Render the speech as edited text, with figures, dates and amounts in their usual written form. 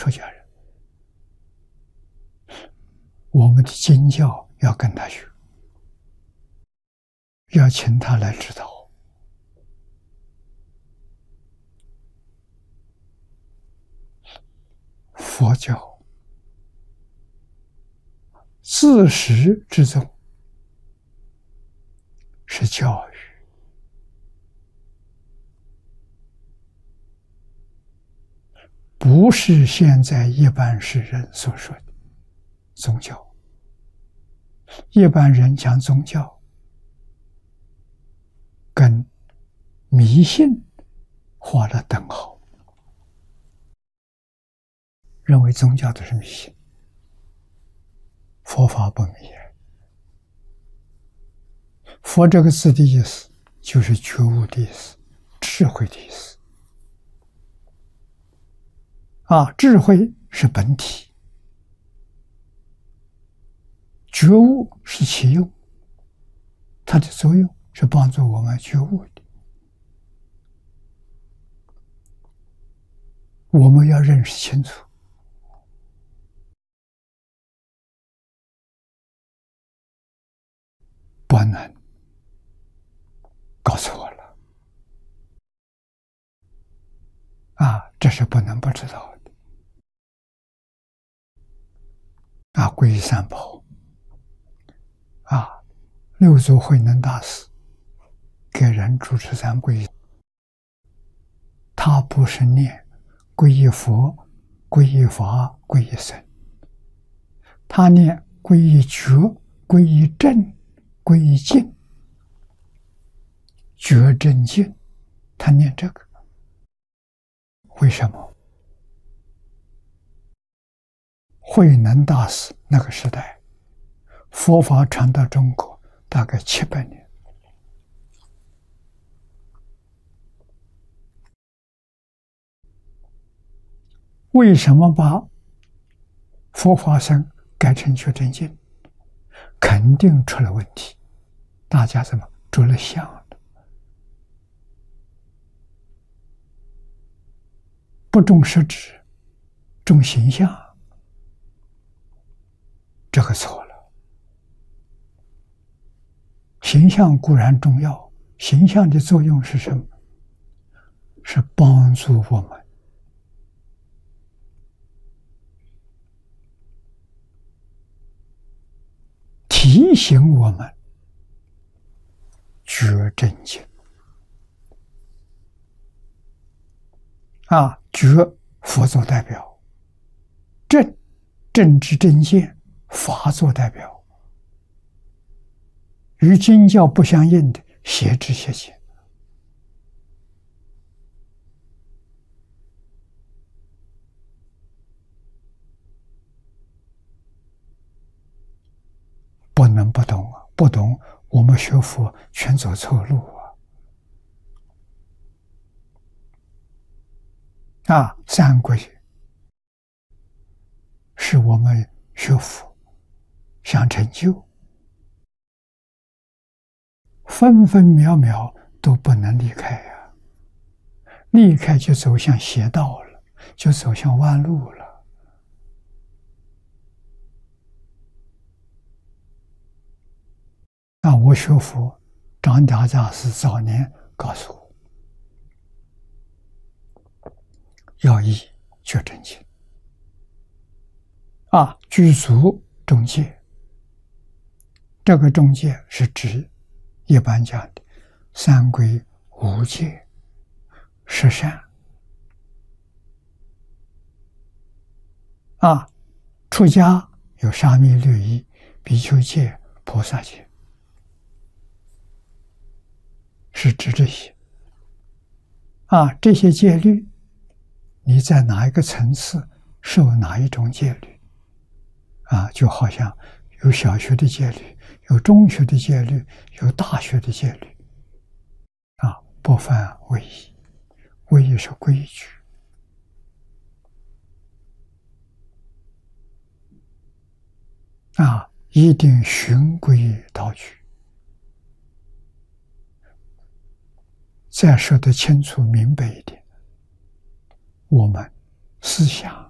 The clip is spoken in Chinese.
出家人，我们的经教要跟他学，要请他来指导。佛教自始至终是教育，不是现在一般世人所说的宗教。一般人讲宗教，跟迷信画了等号，认为宗教都是迷信，佛法不迷。佛这个字的意思就是觉悟的意思，智慧的意思。智慧是本体，觉悟是其用，它的作用是帮助我们觉悟的。我们要认识清楚，不能搞错了这是不能不知道的。皈依三宝六祖慧能大师给人主持三皈依，他不是念皈依佛、皈依法、皈依僧，他念皈依觉、皈依正、皈依净。觉正净，他念这个，为什么？慧能大师那个时代，佛法传到中国大概700年，为什么把佛法僧改成觉正净？肯定出了问题，大家怎么着了相了？不重实质，重形象，这个错了。形象固然重要，形象的作用是什么？是帮助我们提醒我们觉正净觉佛做代表，正知正见法做代表，与经教不相应的邪知邪见。不能不懂不懂我们学佛全走错路三皈是我们学佛想成就，分分秒秒都不能离开离开就走向邪道了，就走向弯路了。我学佛，张家大师早年告诉我，要依觉正净具足中戒。这个中戒是指一般讲的三皈、五戒、十善出家有沙弥律仪、比丘戒、菩萨戒，是指这些这些戒律，你在哪一个层次受哪一种戒律就好像有小学的戒律，有中学的戒律，有大学的戒律不犯违义，违义是规矩一定循规蹈矩。再说得清楚明白一点，我们思想